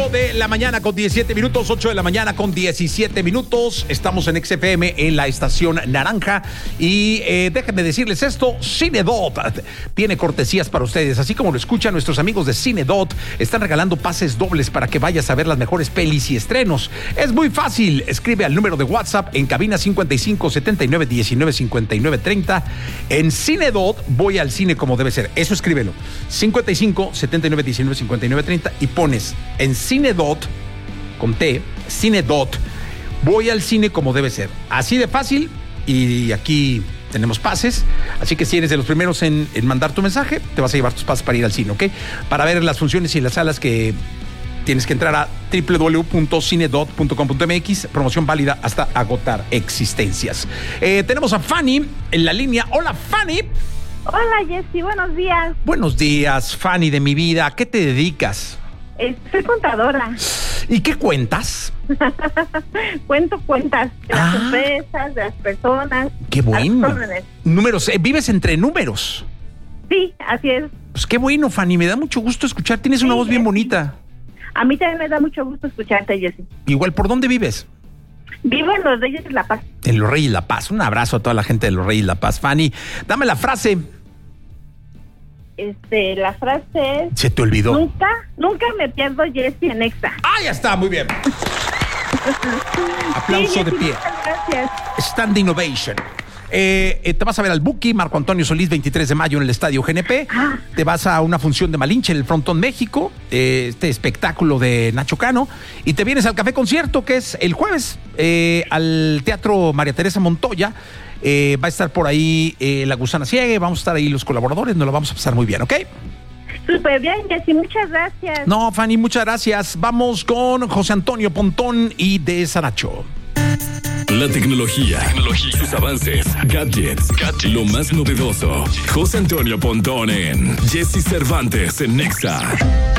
De la mañana con 17 minutos, 8 de la mañana con 17 minutos. Estamos en XFM en la estación naranja. Y déjenme decirles esto: Cinedot tiene cortesías para ustedes. Así como lo escuchan, nuestros amigos de Cinedot están regalando pases dobles para que vayas a ver las mejores pelis y estrenos. Es muy fácil. Escribe al número de WhatsApp en cabina 55 79 19 59 30. En Cinedot voy al cine como debe ser. Eso escríbelo. 55 79 19 59 30 y pones en Cinedot, con T, Cinedot, voy al cine como debe ser. Así de fácil, y aquí tenemos pases, así que si eres de los primeros en mandar tu mensaje, te vas a llevar tus pases para ir al cine, ¿ok? Para ver las funciones y las salas que tienes que entrar a www.cinedot.com.mx, promoción válida hasta agotar existencias. Tenemos a Fanny en la línea. Hola, Fanny. Hola, Jessy, buenos días. Buenos días, Fanny de mi vida. ¿A qué te dedicas? Soy contadora. ¿Y qué cuentas? Cuento cuentas de las empresas, de las personas. ¡Qué bueno! Números, ¿vives entre números? Sí, así es. Pues qué bueno, Fanny, me da mucho gusto escuchar. Tienes una voz bien bonita. A mí también me da mucho gusto escucharte, Jessy. Igual, ¿por dónde vives? Vivo en Los Reyes de la Paz. En Los Reyes de la Paz. Un abrazo a toda la gente de Los Reyes de la Paz. Fanny, dame la frase. La frase es... ¿Se te olvidó? Nunca me pierdo, Jessy, en Exa. ¡Ah, ya está! Muy bien. Aplauso sí, de pie. Muchas gracias. Standing ovation. Te vas a ver al Buki, Marco Antonio Solís, 23 de mayo en el Estadio GNP. Te vas a una función de Malinche en el Frontón México, este espectáculo de Nacho Cano. Y te vienes al Café Concierto, que es el jueves, al Teatro María Teresa Montoya. Va a estar por ahí La Gusana Ciega. Vamos a estar ahí los colaboradores. Nos lo vamos a pasar muy bien, ¿ok? Súper bien, Jessy. Muchas gracias. No, Fanny, muchas gracias. Vamos con José Antonio Pontón y de Saracho. La tecnología, sus avances, gadgets, lo más novedoso. José Antonio Pontón en Jessy Cervantes en Nexa.